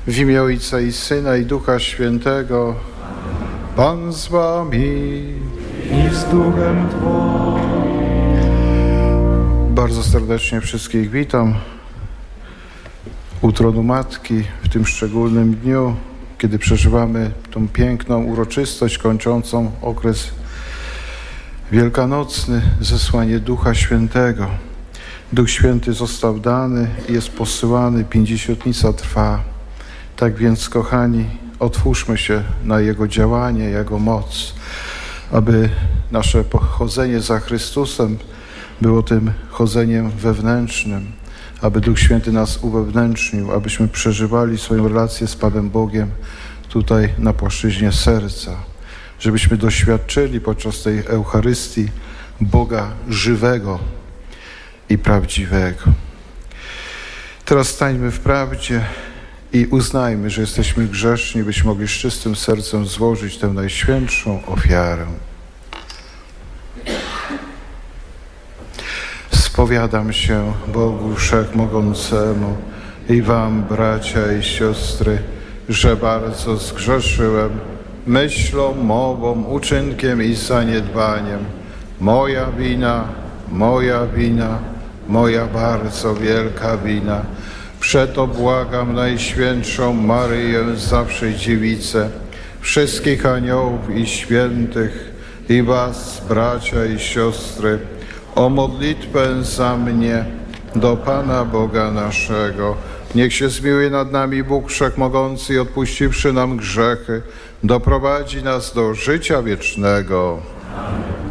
W imię Ojca i Syna i Ducha Świętego. Pan z wami i z duchem Twoim. Bardzo serdecznie wszystkich witam u tronu Matki w tym szczególnym dniu, kiedy przeżywamy tą piękną uroczystość kończącą okres wielkanocny, zesłanie Ducha Świętego. Duch Święty został dany i jest posyłany, pięćdziesiątnica trwa. Tak więc, kochani, otwórzmy się na Jego działanie, Jego moc, aby nasze chodzenie za Chrystusem było tym chodzeniem wewnętrznym, aby Duch Święty nas uwewnętrznił, abyśmy przeżywali swoją relację z Panem Bogiem tutaj na płaszczyźnie serca, żebyśmy doświadczyli podczas tej Eucharystii Boga żywego i prawdziwego. Teraz stańmy w prawdzie i uznajmy, że jesteśmy grzeszni, byśmy mogli z czystym sercem złożyć tę najświętszą ofiarę. Spowiadam się Bogu Wszechmogącemu i wam, bracia i siostry, że bardzo zgrzeszyłem myślą, mową, uczynkiem i zaniedbaniem. Moja wina, moja bardzo wielka wina. Przeto błagam Najświętszą Maryję, zawsze Dziewicę, wszystkich aniołów i świętych i was, bracia i siostry, o modlitwę za mnie do Pana Boga naszego. Niech się zmiłuje nad nami Bóg Wszechmogący i odpuściwszy nam grzechy, doprowadzi nas do życia wiecznego. Amen.